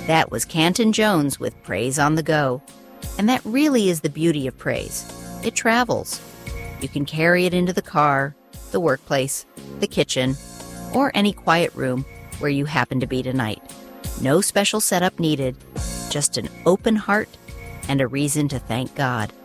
That was Canton Jones with Praise on the Go. And that really is the beauty of praise. It travels. You can carry it into the car, the workplace, the kitchen, or any quiet room where you happen to be tonight. No special setup needed, just an open heart and a reason to thank God.